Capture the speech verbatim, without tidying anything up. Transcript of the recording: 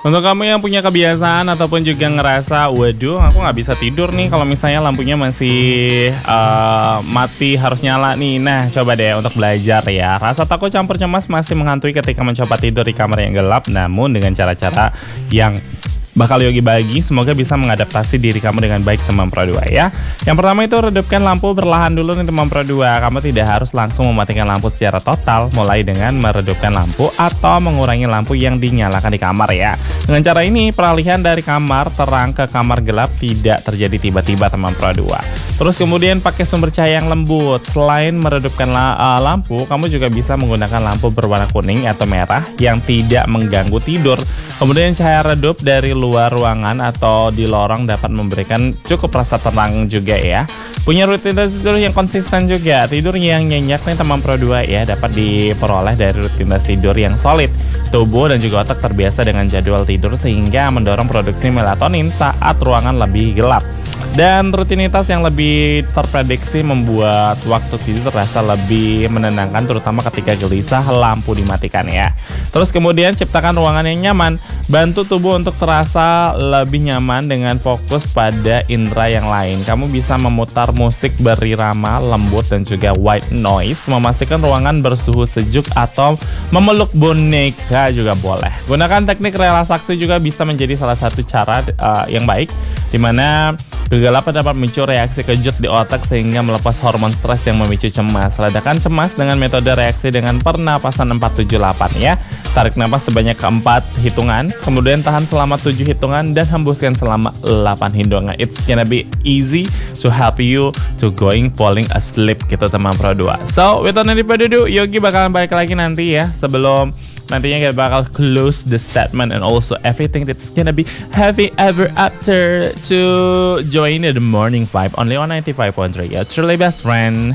Untuk kamu yang punya kebiasaan ataupun juga ngerasa, waduh aku nggak bisa tidur nih kalau misalnya lampunya masih uh, mati harus nyala nih. Nah coba deh untuk belajar ya. Rasa takut campur cemas masih menghantui ketika mencoba tidur di kamar yang gelap. Namun dengan cara-cara yang bakal Yogi bagi, semoga bisa mengadaptasi diri kamu dengan baik teman Pro dua ya. Yang pertama itu redupkan lampu berlahan dulu nih teman Pro dua. Kamu tidak harus langsung mematikan lampu secara total, mulai dengan meredupkan lampu atau mengurangi lampu yang dinyalakan di kamar ya. Dengan cara ini peralihan dari kamar terang ke kamar gelap tidak terjadi tiba-tiba teman Pro dua. Terus kemudian pakai sumber cahaya yang lembut. Selain meredupkan la uh, lampu, kamu juga bisa menggunakan lampu berwarna kuning atau merah yang tidak mengganggu tidur. Kemudian cahaya redup dari luar ruangan atau di lorong dapat memberikan cukup rasa tenang juga ya. Punya rutinitas tidur yang konsisten juga. Tidur yang nyenyak nih teman Pro dua ya dapat diperoleh dari rutinitas tidur yang solid. Tubuh dan juga otak terbiasa dengan jadwal tidur sehingga mendorong produksi melatonin saat ruangan lebih gelap. Dan rutinitas yang lebih terprediksi membuat waktu tidur terasa lebih menenangkan terutama ketika gelisah lampu dimatikan ya. Terus kemudian ciptakan ruangan yang nyaman. Bantu tubuh untuk terasa lebih nyaman dengan fokus pada indera yang lain. Kamu bisa memutar musik berirama lembut dan juga white noise, memastikan ruangan bersuhu sejuk atau memeluk boneka juga boleh. Gunakan teknik relaksasi juga bisa menjadi salah satu cara uh, yang baik, dimana kegelapan dapat memicu reaksi kejut di otak sehingga melepas hormon stres yang memicu cemas. Redakan cemas dengan metode reaksi dengan pernapasan empat tujuh delapan ya. Tarik napas sebanyak keempat hitungan, kemudian tahan selama tujuh hitungan dan hembuskan selama delapan hitungan. It's gonna be easy to help you to going falling asleep gitu teman Pro dua. So, without any further ado, Yogi bakalan balik lagi nanti ya sebelum nantinya kita bakal close the statement and also everything that's gonna be happy ever after to join the morning vibe only on ninety-five point three. Your truly best friend.